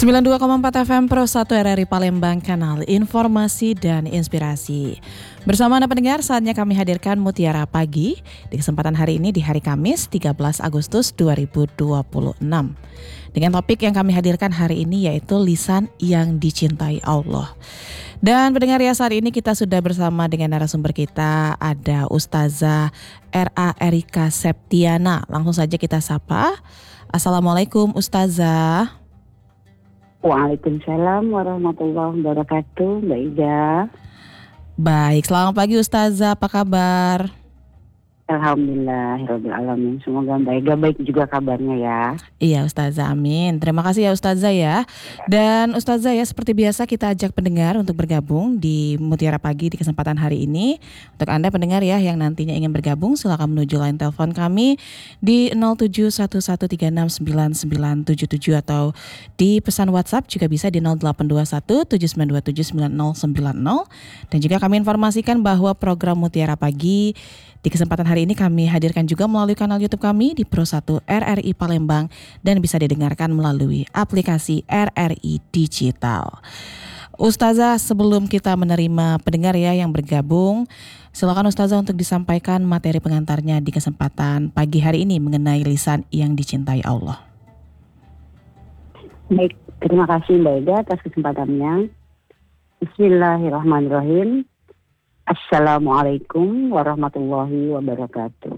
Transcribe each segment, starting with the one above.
92,4 FM Pro 1 RRI Palembang, kanal informasi dan inspirasi. Bersama Anda pendengar, saatnya kami hadirkan Mutiara Pagi di kesempatan hari ini di hari Kamis 13 Agustus 2026. Dengan topik yang kami hadirkan hari ini yaitu lisan yang dicintai Allah. Dan pendengar ya, saat ini kita sudah bersama dengan narasumber kita, ada Ustazah R.A. Erika Septiana. Langsung saja kita sapa. Assalamualaikum Ustazah. Waalaikumsalam warahmatullahi wabarakatuh, Mbak Ida. Baik, selamat pagi Ustazah, apa kabar? Alhamdulillahirrahmanirrahim. Semoga Mbak Ida baik juga kabarnya ya. Iya Ustazah, amin. Terima kasih ya Ustazah ya. Dan Ustazah ya, seperti biasa kita ajak pendengar untuk bergabung di Mutiara Pagi di kesempatan hari ini. Untuk Anda pendengar ya yang nantinya ingin bergabung, silakan menuju line telepon kami di 0711369977 atau di pesan WhatsApp juga bisa di 082179279090. Dan juga kami informasikan bahwa program Mutiara Pagi di kesempatan hari ini kami hadirkan juga melalui kanal YouTube kami di Pro 1 RRI Palembang dan bisa didengarkan melalui aplikasi RRI Digital. Ustazah, sebelum kita menerima pendengar ya yang bergabung, silakan Ustazah untuk disampaikan materi pengantarnya di kesempatan pagi hari ini mengenai lisan yang dicintai Allah. Baik, terima kasih Mbak Ida atas kesempatannya. Bismillahirrahmanirrahim. Assalamualaikum warahmatullahi wabarakatuh.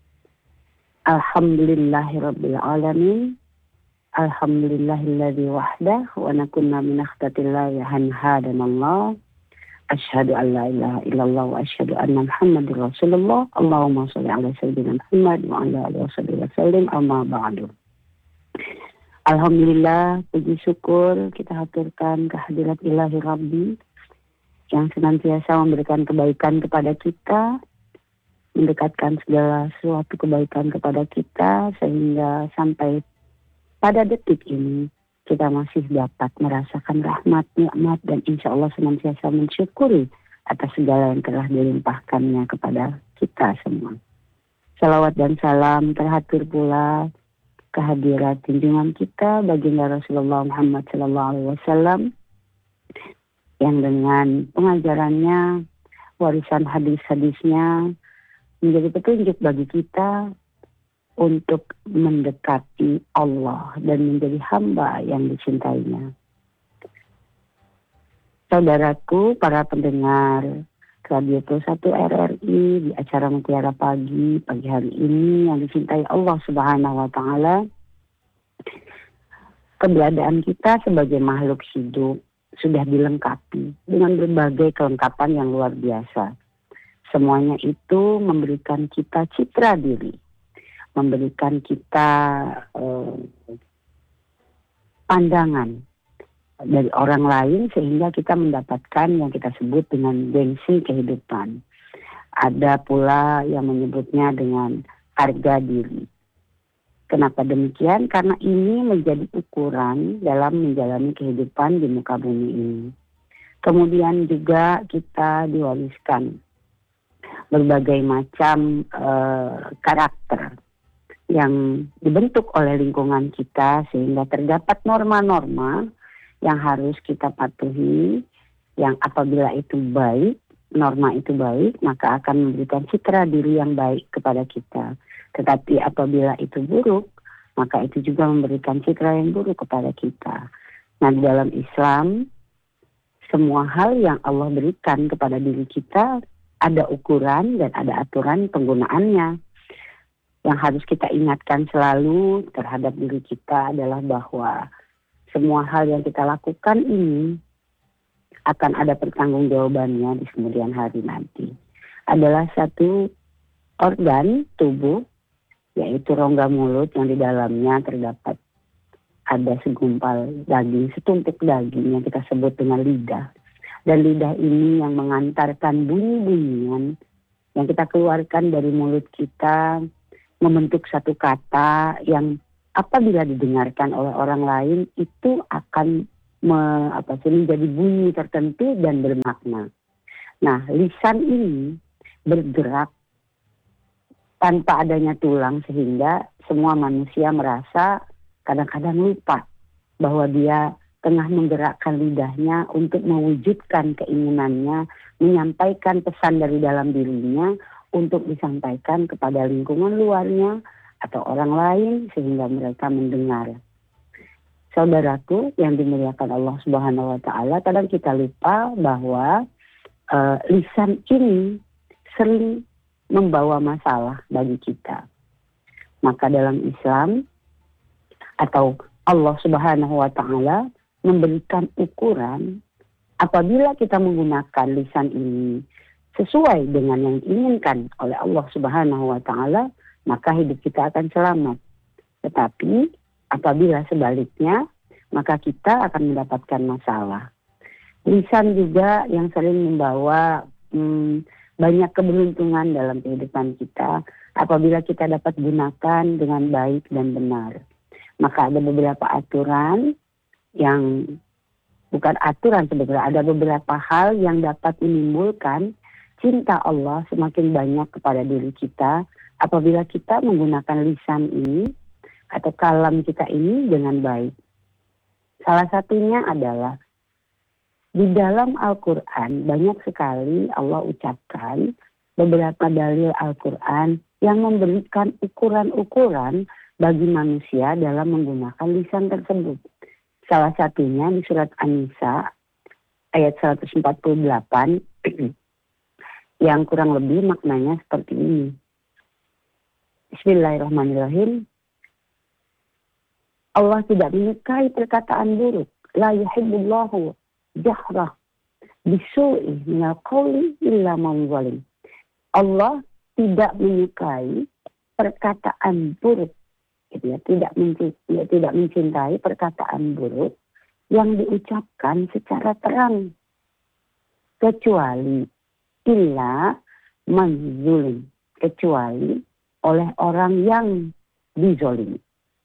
Alhamdulillahirabbil alamin. Alhamdulillahilladzi wahdah wa nakunna min akhtatillahi hanhadanallah. Asyhadu an la ilaha illallah wa asyhadu anna Muhammadar Rasulullah. Allahumma shalli ala sayyidina Muhammad wa ala alihi wasallim. Amma ba'du. Alhamdulillah, puji syukur kita haturkan kehadirat Ilahi Rabbi yang senantiasa memberikan kebaikan kepada kita, mendekatkan segala sesuatu kebaikan kepada kita, sehingga sampai pada detik ini kita masih dapat merasakan rahmat, nikmat, dan insya Allah senantiasa mensyukuri atas segala yang telah dilimpahkannya kepada kita semua. Salawat dan salam terhatur pula kehadirat junjungan kita baginda Rasulullah Muhammad SAW, yang dengan pengajarannya, warisan hadis-hadisnya menjadi petunjuk bagi kita untuk mendekati Allah dan menjadi hamba yang dicintainya. Saudaraku, para pendengar Radio Pro 1 RRI di acara Mutiara Pagi hari ini yang dicintai Allah Subhanahu wa Ta'ala, keberadaan kita sebagai makhluk hidup sudah dilengkapi dengan berbagai kelengkapan yang luar biasa. Semuanya itu memberikan kita citra diri, memberikan kita pandangan dari orang lain sehingga kita mendapatkan yang kita sebut dengan gengsi kehidupan. Ada pula yang menyebutnya dengan harga diri. Kenapa demikian? Karena ini menjadi ukuran dalam menjalani kehidupan di muka bumi ini. Kemudian juga kita diwariskan berbagai macam karakter yang dibentuk oleh lingkungan kita sehingga terdapat norma-norma yang harus kita patuhi, yang apabila itu baik, norma itu baik, maka akan memberikan citra diri yang baik kepada kita. Tetapi apabila itu buruk, maka itu juga memberikan citra yang buruk kepada kita. Nah, di dalam Islam, semua hal yang Allah berikan kepada diri kita ada ukuran dan ada aturan penggunaannya. Yang harus kita ingatkan selalu terhadap diri kita adalah bahwa semua hal yang kita lakukan ini akan ada pertanggungjawabannya di kemudian hari nanti. Adalah satu organ tubuh, yaitu rongga mulut yang di dalamnya terdapat ada segumpal daging, setumpuk daging yang kita sebut dengan lidah. Dan lidah ini yang mengantarkan bunyi-bunyian yang kita keluarkan dari mulut kita membentuk satu kata yang apabila didengarkan oleh orang lain itu akan menjadi bunyi tertentu dan bermakna. Nah, lisan ini bergerak tanpa adanya tulang sehingga semua manusia merasa kadang-kadang lupa bahwa dia tengah menggerakkan lidahnya untuk mewujudkan keinginannya, menyampaikan pesan dari dalam dirinya untuk disampaikan kepada lingkungan luarnya atau orang lain sehingga mereka mendengar. Saudaraku yang dimuliakan Allah Subhanahu wa taala, kadang kita lupa bahwa lisan ini sering membawa masalah bagi kita. Maka dalam Islam atau Allah Subhanahu wa taala memberikan ukuran apabila kita menggunakan lisan ini sesuai dengan yang diinginkan oleh Allah Subhanahu wa taala, maka hidup kita akan selamat. Tetapi apabila sebaliknya, maka kita akan mendapatkan masalah. Lisan juga yang sering membawa banyak keberuntungan dalam kehidupan kita apabila kita dapat gunakan dengan baik dan benar. Maka ada beberapa aturan yang bukan aturan sebenarnya, ada beberapa hal yang dapat menimbulkan cinta Allah semakin banyak kepada diri kita apabila kita menggunakan lisan ini atau kalam kita ini dengan baik. Salah satunya adalah di dalam Al-Quran banyak sekali Allah ucapkan beberapa dalil Al-Quran yang memberikan ukuran-ukuran bagi manusia dalam menggunakan lisan tersebut. Salah satunya di surat An-Nisa ayat 148 yang kurang lebih maknanya seperti ini. Bismillahirrahmanirrahim. Allah tidak menyukai perkataan buruk. La yuhibbullahu jahrah bisu'i minal qawli illa man zalim. Allah tidak menyukai perkataan buruk. Dia tidak mencintai perkataan buruk yang diucapkan secara terang. Kecuali illa man zalim. Kecuali oleh orang yang dizolimi.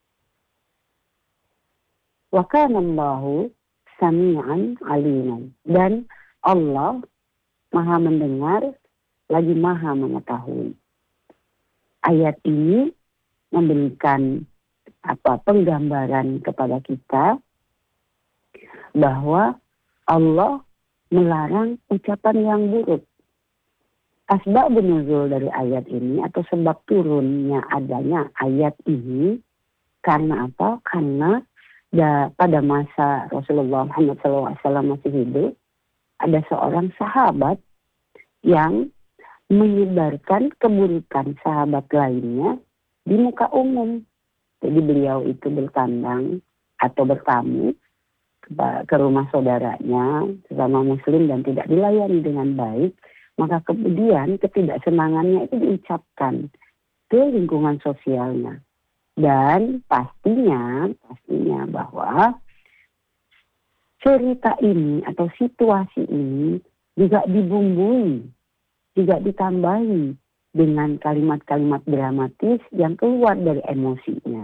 Wa kana Allahu sami'an aliman. Dan Allah Maha mendengar lagi Maha mengetahui. Ayat ini memberikan penggambaran kepada kita bahwa Allah melarang ucapan yang buruk. Asbabun nuzul dari ayat ini atau sebab turunnya adanya ayat ini karena apa? Karena pada masa Rasulullah Muhammad SAW masih hidup, ada seorang sahabat yang menyebarkan keburukan sahabat lainnya di muka umum. Jadi beliau itu bertandang atau bertamu ke rumah saudaranya sesama muslim dan tidak dilayani dengan baik, maka kemudian ketidaksenangannya itu diucapkan ke lingkungan sosialnya. Dan pastinya bahwa cerita ini atau situasi ini juga dibumbui, juga ditambahi dengan kalimat-kalimat dramatis yang keluar dari emosinya.